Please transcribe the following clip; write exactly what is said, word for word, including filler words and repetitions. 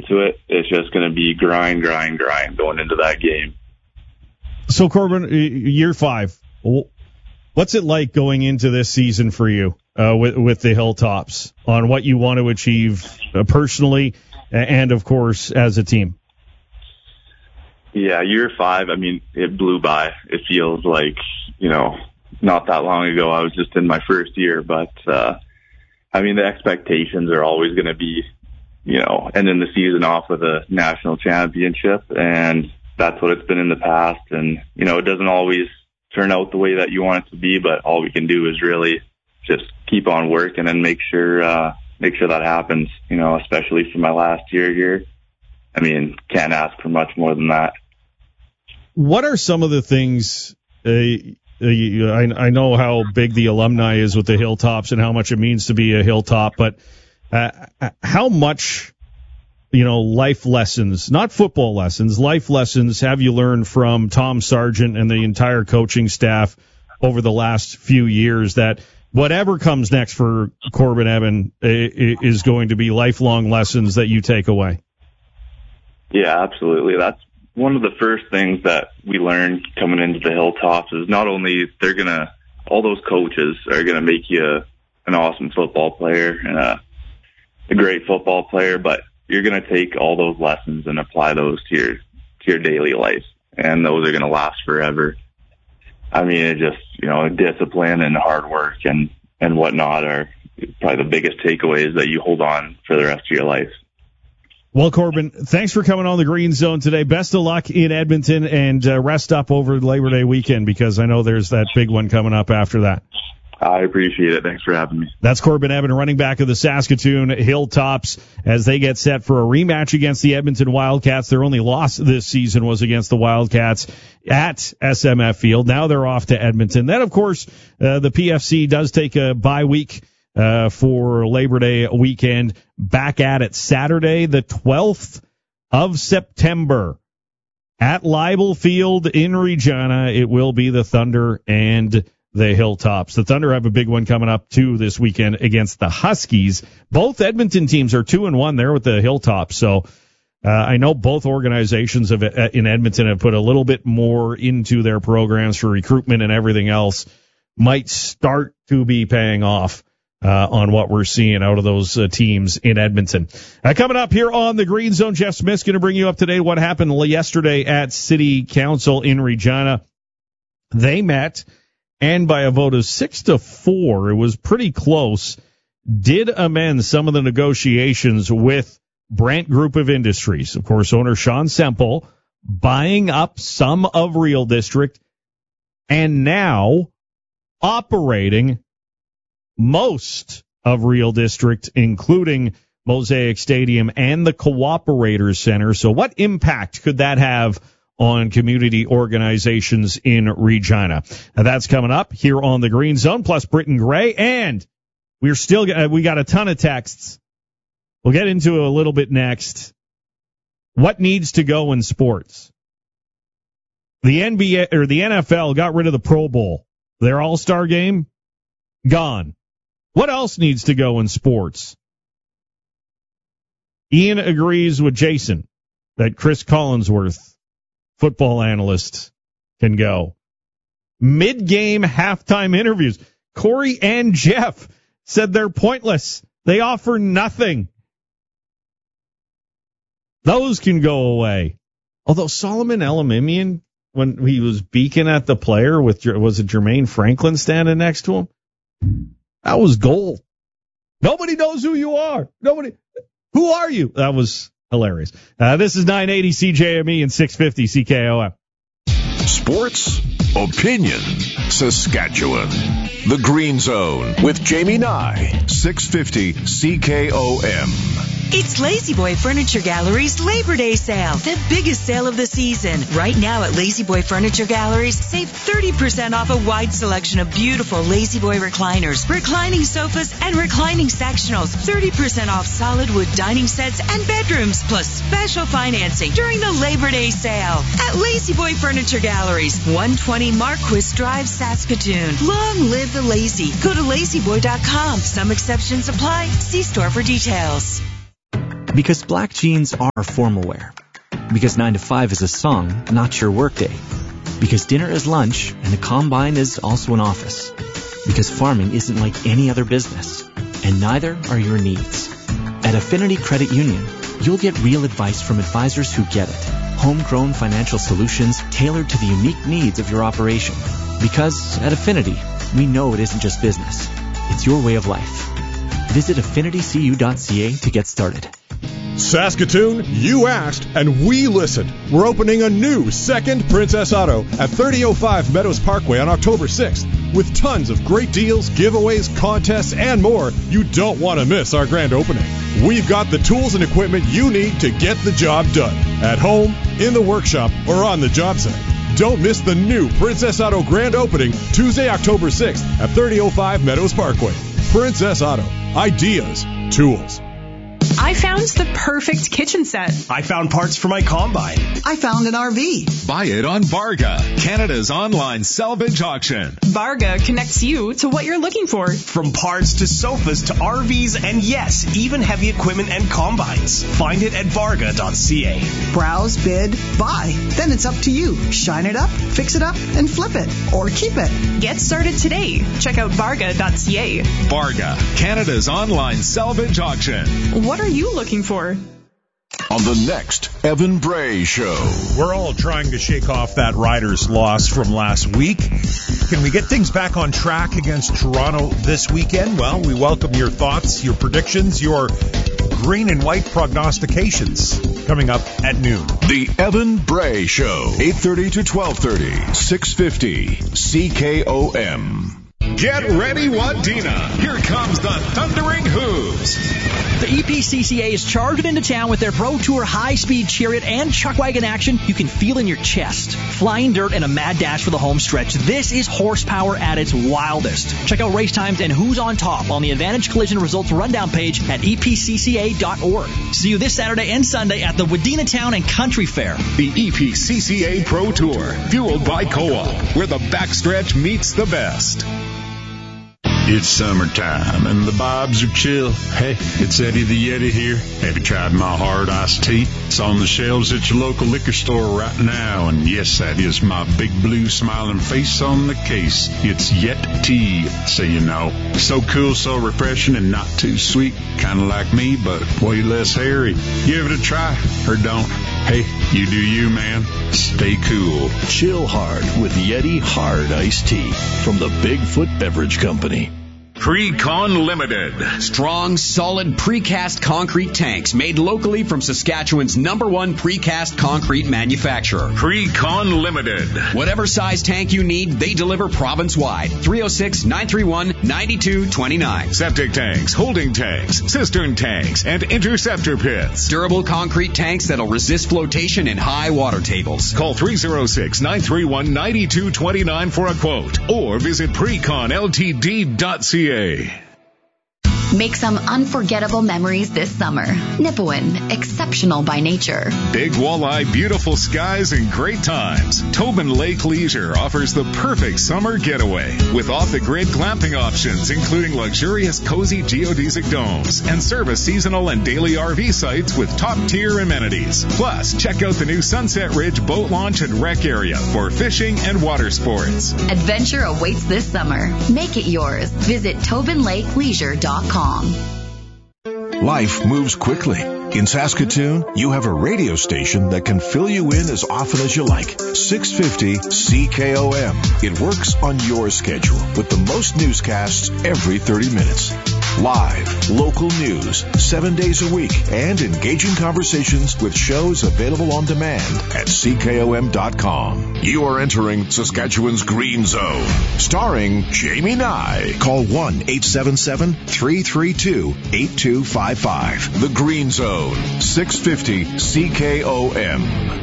into it. It's just going to be grind, grind, grind going into that game. So, Corbin, year five, what's it like going into this season for you uh, with, with the Hilltops on what you want to achieve uh, personally and, of course, as a team? Yeah, year five, I mean, it blew by. It feels like, you know, not that long ago I was just in my first year. But, uh, I mean, the expectations are always going to be, you know, ending the season off with a national championship. And that's what it's been in the past. And, you know, it doesn't always turn out the way that you want it to be, but all we can do is really just keep on working and make sure, uh, make sure that happens, you know, especially for my last year here. I mean, can't ask for much more than that. What are some of the things, uh, I, I know how big the alumni is with the Hilltops and how much it means to be a Hilltop, but uh, how much, you know, life lessons, not football lessons, life lessons have you learned from Tom Sargent and the entire coaching staff over the last few years that whatever comes next for Corbin Eban is going to be lifelong lessons that you take away? Yeah, absolutely. That's one of the first things that we learned coming into the Hilltops is not only they're going to, all those coaches are going to make you a, an awesome football player and a, a great football player, but you're going to take all those lessons and apply those to your, to your daily life. And those are going to last forever. I mean, it just, you know, discipline and hard work and, and whatnot are probably the biggest takeaways that you hold on for the rest of your life. Well, Corbin, thanks for coming on the Green Zone today. Best of luck in Edmonton, and uh, rest up over Labor Day weekend because I know there's that big one coming up after that. I appreciate it. Thanks for having me. That's Corbin Eban, running back of the Saskatoon Hilltops, as they get set for a rematch against the Edmonton Wildcats. Their only loss this season was against the Wildcats at S M F Field. Now they're off to Edmonton. Then, of course, uh, the P F C does take a bye week Uh, for Labor Day weekend. Back at it Saturday, the twelfth of September at Leibel Field in Regina. It will be the Thunder and the Hilltops. The Thunder have a big one coming up too this weekend against the Huskies. Both Edmonton teams are two and one there with the Hilltops. So uh, I know both organizations have, uh, in Edmonton have put a little bit more into their programs for recruitment and everything else. Might start to be paying off Uh, on what we're seeing out of those uh, teams in Edmonton. Uh, coming up here on the Green Zone, Jeff Smith's going to bring you up to date what happened yesterday at City Council in Regina. They met, and by a vote of six to four, it was pretty close, did amend some of the negotiations with Brant Group of Industries. Of course, owner Sean Semple buying up some of Real District and now operating most of Real District, including Mosaic Stadium and the Cooperators Center. So what impact could that have on community organizations in Regina? Now that's coming up here on the Green Zone, plus Britton Gray. And we're still, we got a ton of texts. We'll get into it a little bit next. What needs to go in sports? The N B A or the N F L got rid of the Pro Bowl. Their All-Star game, gone. What else needs to go in sports? Ian agrees with Jason that Chris Collinsworth, football analyst, can go. Mid-game halftime interviews. Corey and Jeff said they're pointless. They offer nothing. Those can go away. Although Solomon Elimimian, when he was beaking at the player with, was it Jermaine Franklin standing next to him? That was gold. Nobody knows who you are. Nobody. Who are you? That was hilarious. Uh, this is nine eighty C J M E and six fifty C K O M. Sports, opinion, Saskatchewan. The Green Zone with Jamie Nye, six fifty C K O M. It's Lazy Boy Furniture Gallery's Labor Day sale, the biggest sale of the season. Right now at Lazy Boy Furniture Galleries, save thirty percent off a wide selection of beautiful Lazy Boy recliners, reclining sofas, and reclining sectionals. thirty percent off solid wood dining sets and bedrooms, plus special financing during the Labor Day sale at Lazy Boy Furniture Galleries, one twenty Marquis Drive, Saskatoon. Long live the lazy. Go to lazy boy dot com. Some exceptions apply. See store for details. Because black jeans are formal wear. Because nine to five is a song, not your workday. Because dinner is lunch and a combine is also an office. Because farming isn't like any other business. And neither are your needs. At Affinity Credit Union, you'll get real advice from advisors who get it. Homegrown financial solutions tailored to the unique needs of your operation. Because at Affinity, we know it isn't just business. It's your way of life. Visit affinity c u dot c a to get started. Saskatoon, you asked, and we listened. We're opening a new second Princess Auto at thirty oh five Meadows Parkway on October sixth. With tons of great deals, giveaways, contests, and more, you don't want to miss our grand opening. We've got the tools and equipment you need to get the job done. At home, in the workshop, or on the job site. Don't miss the new Princess Auto grand opening Tuesday, October sixth at thirty oh five Meadows Parkway. Princess Auto. Ideas. Tools. I found the perfect kitchen set. I found parts for my combine. I found an R V. Buy it on Varga, Canada's online salvage auction. Varga connects you to what you're looking for. From parts to sofas to R Vs and yes, even heavy equipment and combines. Find it at varga dot c a. Browse, bid, buy. Then it's up to you. Shine it up, fix it up, and flip it. Or keep it. Get started today. Check out varga dot c a. Varga, Canada's online salvage auction. What are you looking for? On the next Evan Bray Show. We're all trying to shake off that Riders' loss from last week. Can we get things back on track against Toronto this weekend? Well, we welcome your thoughts, your predictions, your green and white prognostications coming up at noon. The Evan Bray Show, eight thirty to twelve thirty, six fifty C K O M. Get ready, Wadena. Here comes the Thundering Hooves. The E P C C A is charging into town with their Pro Tour high-speed chariot and chuck wagon action you can feel in your chest. Flying dirt and a mad dash for the home stretch. This is horsepower at its wildest. Check out race times and who's on top on the Advantage Collision Results rundown page at e p c c a dot org. See you this Saturday and Sunday at the Wadena Town and Country Fair. The E P C C A Pro Tour, fueled by Co-op, where the backstretch meets the best. It's summertime and the vibes are chill. Hey, it's Eddie the Yeti here. Have you tried my hard iced tea? It's on the shelves at your local liquor store right now. And yes, that is my big blue smiling face on the case. It's Yet Tea, so you know. So cool, so refreshing, and not too sweet. Kind of like me, but way less hairy. Give it a try, or don't. Hey, you do you, man. Stay cool. Chill hard with Yeti Hard Iced Tea from the Bigfoot Beverage Company. Pre-Con Limited. Strong, solid precast concrete tanks made locally from Saskatchewan's number one precast concrete manufacturer. Pre-Con Limited. Whatever size tank you need, they deliver province-wide. three oh six, nine three one, nine two two nine. Septic tanks, holding tanks, cistern tanks, and interceptor pits. Durable concrete tanks that'll resist flotation in high water tables. Call three oh six, nine three one, nine two two nine for a quote or visit precon l t d dot c a. Make some unforgettable memories this summer. Nipawin, exceptional by nature. Big walleye, beautiful skies, and great times. Tobin Lake Leisure offers the perfect summer getaway with off-the-grid glamping options, including luxurious, cozy geodesic domes and service seasonal and daily R V sites with top-tier amenities. Plus, check out the new Sunset Ridge boat launch and rec area for fishing and water sports. Adventure awaits this summer. Make it yours. Visit tobin lake leisure dot com. Life moves quickly. In Saskatoon, you have a radio station that can fill you in as often as you like. six fifty C K O M. It works on your schedule with the most newscasts every thirty minutes. Live, local news, seven days a week, and engaging conversations with shows available on demand at c k o m dot com. You are entering Saskatchewan's Green Zone. Starring Jamie Nye. Call one eight seven seven, three three two, eight two five five. The Green Zone, six fifty C K O M.